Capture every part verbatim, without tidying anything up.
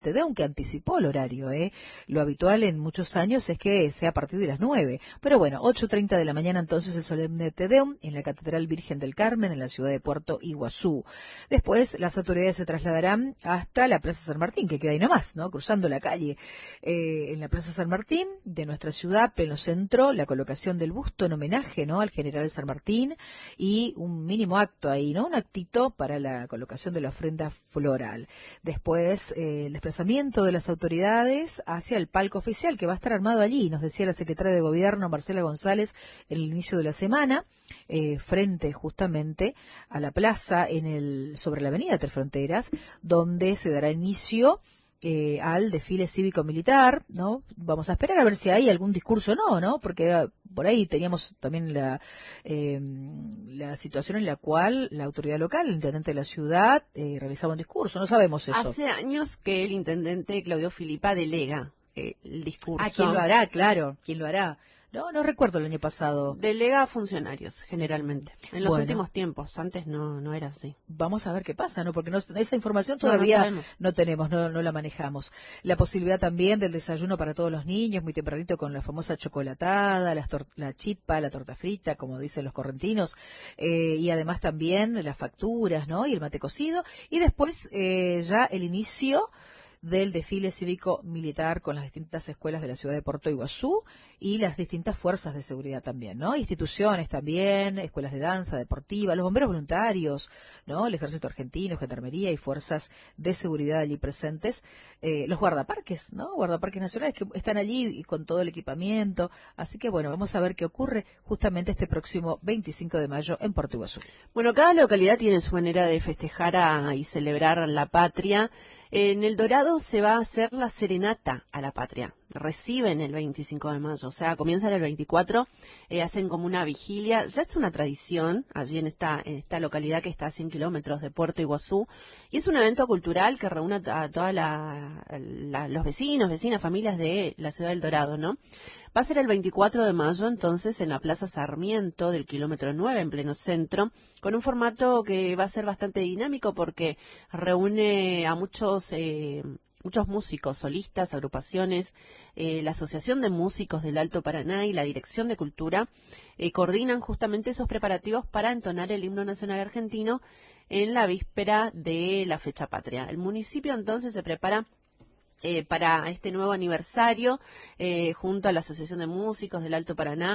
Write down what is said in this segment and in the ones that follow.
Te Deum, que anticipó el horario, ¿eh? Lo habitual en muchos años es que sea a partir de las nueve. Pero bueno, ocho treinta de la mañana entonces el solemne Te Deum en la Catedral Virgen del Carmen, en la ciudad de Puerto Iguazú. Después las autoridades se trasladarán hasta la Plaza San Martín, que queda ahí nomás, ¿no? Cruzando la calle. Eh, en la Plaza San Martín de nuestra ciudad, pleno centro, la colocación del busto en homenaje, ¿no?, al general San Martín y un mínimo acto ahí, ¿no? Un actito para la colocación de la ofrenda floral. Después, eh, el desplazamiento de las autoridades hacia el palco oficial, que va a estar armado allí, nos decía la secretaria de Gobierno, Marcela González, en el inicio de la semana, eh, frente justamente a la plaza en el sobre la avenida Tres Fronteras, donde se dará inicio Eh, al desfile cívico-militar, ¿no? Vamos a esperar a ver si hay algún discurso o no, ¿no? Porque uh, por ahí teníamos también la eh, la situación en la cual la autoridad local, el intendente de la ciudad, eh, realizaba un discurso, no sabemos eso. Hace años que el intendente Claudio Filipa delega eh, el discurso. Ah, ¿quién lo hará? Claro, ¿quién lo hará? No, no recuerdo el año pasado. Delega a funcionarios, generalmente. En los bueno, últimos tiempos, antes no no era así. Vamos a ver qué pasa, ¿no? Porque no, esa información todavía no, no, no tenemos, no, no la manejamos. La posibilidad también del desayuno para todos los niños, muy tempranito, con la famosa chocolatada, la, la chipa, la torta frita, como dicen los correntinos, eh, y además también las facturas, ¿no? Y el mate cocido. Y después eh, ya el inicio del desfile cívico-militar con las distintas escuelas de la ciudad de Puerto Iguazú y las distintas fuerzas de seguridad también, ¿no? Instituciones también, escuelas de danza, deportiva, los bomberos voluntarios, ¿no? El ejército argentino, gendarmería y fuerzas de seguridad allí presentes, eh, los guardaparques, ¿no? Guardaparques nacionales que están allí y con todo el equipamiento. Así que bueno, vamos a ver qué ocurre justamente este próximo veinticinco de mayo en Puerto Iguazú. Bueno, cada localidad tiene su manera de festejar a, y celebrar la patria. En El Dorado se va a hacer la serenata a la patria. Reciben el veinticinco de mayo, o sea, comienzan el veinticuatro, eh, hacen como una vigilia. Ya es una tradición allí en esta, en esta localidad que está a cien kilómetros de Puerto Iguazú. Y es un evento cultural que reúne a todos la, la, los vecinos, vecinas, familias de la ciudad del Dorado, ¿no? Va a ser el veinticuatro de mayo, entonces, en la Plaza Sarmiento del kilómetro nueve, en pleno centro, con un formato que va a ser bastante dinámico porque reúne a muchos eh, muchos músicos, solistas, agrupaciones. Eh, la Asociación de Músicos del Alto Paraná y la Dirección de Cultura eh, coordinan justamente esos preparativos para entonar el himno nacional argentino en la víspera de la fecha patria. El municipio entonces se prepara Eh, para este nuevo aniversario, eh, junto a la Asociación de Músicos del Alto Paraná,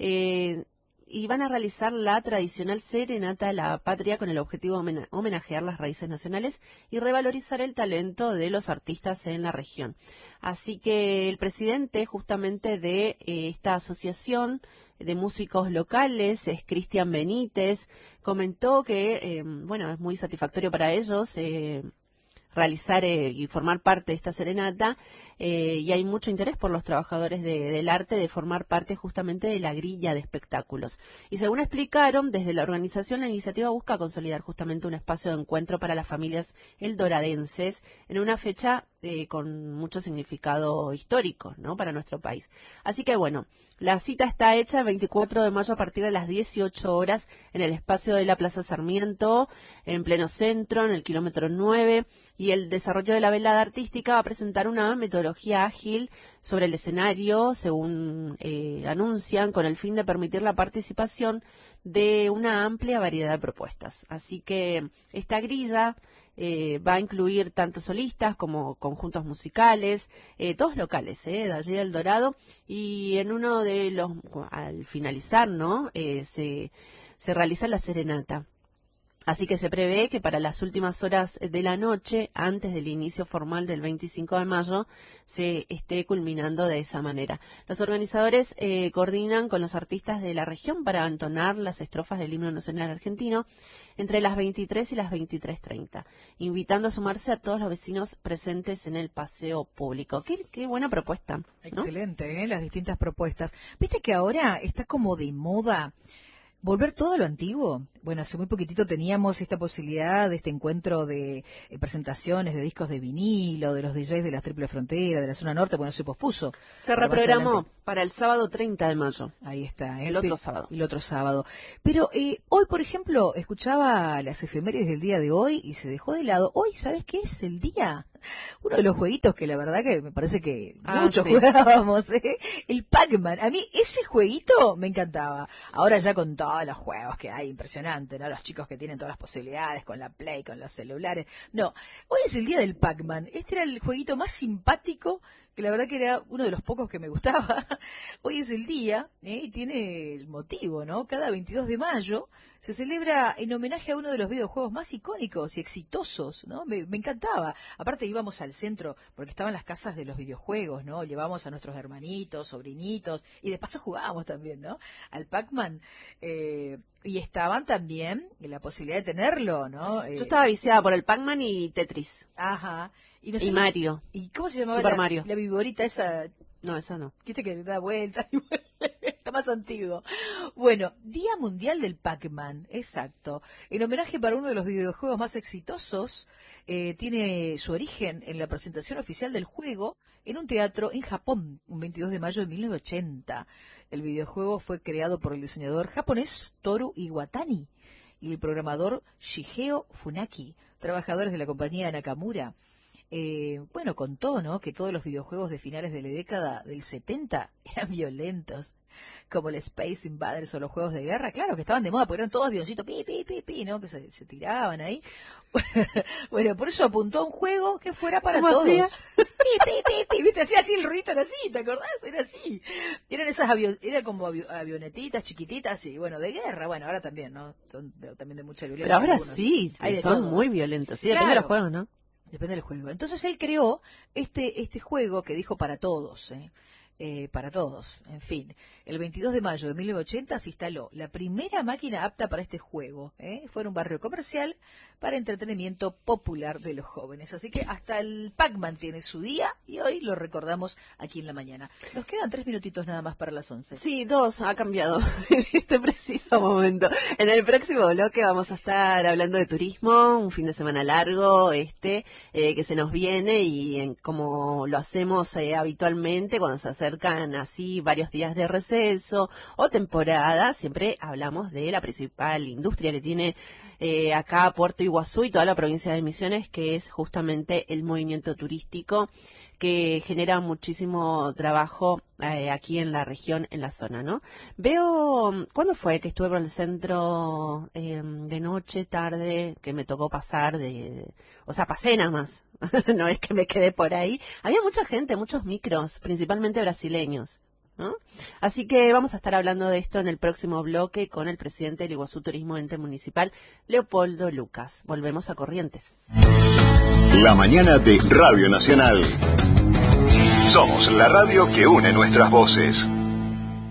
eh, y van a realizar la tradicional serenata a la patria con el objetivo de homenajear las raíces nacionales y revalorizar el talento de los artistas en la región. Así que el presidente justamente de eh, esta asociación de músicos locales, es Cristian Benítez, comentó que, eh, bueno, es muy satisfactorio para ellos eh, realizar eh, y formar parte de esta serenata, eh, y hay mucho interés por los trabajadores de, del arte de formar parte justamente de la grilla de espectáculos. Y según explicaron, desde la organización la iniciativa busca consolidar justamente un espacio de encuentro para las familias eldoradenses en una fecha eh, con mucho significado histórico, ¿no?, para nuestro país. Así que bueno, la cita está hecha el veinticuatro de mayo a partir de las dieciocho horas en el espacio de la Plaza Sarmiento, en pleno centro, en el kilómetro nueve, y el desarrollo de la velada artística va a presentar una metodología ágil sobre el escenario, según eh, anuncian, con el fin de permitir la participación de una amplia variedad de propuestas. Así que esta grilla eh, va a incluir tanto solistas como conjuntos musicales, eh, todos locales, eh, de allí del Dorado, y en uno de los, al finalizar, ¿no?, eh, se, se realiza la serenata. Así que se prevé que para las últimas horas de la noche, antes del inicio formal del veinticinco de mayo, se esté culminando de esa manera. Los organizadores eh, coordinan con los artistas de la región para entonar las estrofas del himno nacional argentino entre las veintitrés y las veintitrés treinta, invitando a sumarse a todos los vecinos presentes en el paseo público. Qué, qué buena propuesta, ¿no? Excelente, ¿eh? Las distintas propuestas. Viste que ahora está como de moda volver todo a lo antiguo. Bueno, hace muy poquitito teníamos esta posibilidad de este encuentro de eh, presentaciones de discos de vinilo, de los D Js de la Triple Frontera, de la zona norte. Bueno, se pospuso. Se reprogramó para el sábado treinta de mayo. Ahí está. ¿eh? El otro sábado. El otro sábado. Pero eh, hoy, por ejemplo, escuchaba las efemérides del día de hoy y se dejó de lado. Hoy, ¿sabes qué es el día? Uno de los jueguitos que la verdad que me parece que Ah, muchos sí. jugábamos, ¿eh? El Pac-Man. A mí ese jueguito me encantaba. Ahora ya con todos los juegos que hay, impresionante, ¿no? Los chicos que tienen todas las posibilidades con la Play, con los celulares. No, hoy es el día del Pac-Man. Este era el jueguito más simpático, que la verdad que era uno de los pocos que me gustaba. Hoy es el día, ¿eh? Y tiene el motivo, ¿no? Cada veintidós de mayo se celebra en homenaje a uno de los videojuegos más icónicos y exitosos, ¿no? Me, me encantaba. Aparte íbamos al centro, porque estaban las casas de los videojuegos, ¿no? Llevábamos a nuestros hermanitos, sobrinitos, y de paso jugábamos también, ¿no? Al Pac-Man. Eh, y estaban también la posibilidad de tenerlo, ¿no? Eh, Yo estaba viciada por el Pac-Man y Tetris. Ajá. Y, Y nosotros- Mario. ¿Y cómo se llamaba Super la, Mario. la viborita esa? No, esa no. Viste que da vueltas y vuelve, está más antiguo. Bueno, Día Mundial del Pac-Man, exacto. En homenaje para uno de los videojuegos más exitosos, eh, tiene su origen en la presentación oficial del juego en un teatro en Japón, un veintidós de mayo de mil novecientos ochenta. El videojuego fue creado por el diseñador japonés Toru Iwatani y el programador Shigeo Funaki, trabajadores de la compañía Nakamura. Eh, bueno, contó, ¿no?, que todos los videojuegos de finales de la década del setenta eran violentos, como el Space Invaders o los juegos de guerra, claro, que estaban de moda, porque eran todos avioncitos, pi, pi, pi, pi, ¿no?, que se, se tiraban ahí. Bueno, por eso apuntó a un juego que fuera para ¿Cómo todos. hacía? Pi, pi, pi, pi, ¿viste? Hacía así el ruido, era así, ¿te acordás? Era así. Eran esas avio era como avio avionetitas chiquititas y, bueno, de guerra. Bueno, ahora también, ¿no? Son de, también de mucha violencia. Pero ahora algunos. sí, Hay de son todo. muy violentos. Sí, depende de los Claro. juegos, ¿no? Depende del juego. Entonces él creó este este juego que dijo para todos, ¿eh? Eh, para todos, en fin. El veintidós de mayo de mil novecientos ochenta se instaló la primera máquina apta para este juego. ¿eh? Fue en un barrio comercial para entretenimiento popular de los jóvenes. Así que hasta el Pac-Man tiene su día y hoy lo recordamos aquí en la mañana. Nos quedan tres minutitos nada más para las once. Sí, dos, ha cambiado en este preciso momento. En el próximo bloque vamos a estar hablando de turismo, un fin de semana largo, este, eh, que se nos viene y en, como lo hacemos eh, habitualmente cuando se acercan así varios días de receso o temporada, siempre hablamos de la principal industria que tiene eh, acá Puerto Iguazú y toda la provincia de Misiones, que es justamente el movimiento turístico, que genera muchísimo trabajo eh, aquí en la región, en la zona, ¿no? Veo, ¿cuándo fue que estuve por el centro eh, de noche, tarde, que me tocó pasar de, de- o sea, pasé nada más, no es que me quedé por ahí. Había mucha gente, muchos micros, principalmente brasileños, ¿no? Así que vamos a estar hablando de esto en el próximo bloque con el presidente del Iguazú Turismo Ente Municipal, Leopoldo Lucas. Volvemos a Corrientes. La mañana de Radio Nacional. Somos la radio que une nuestras voces.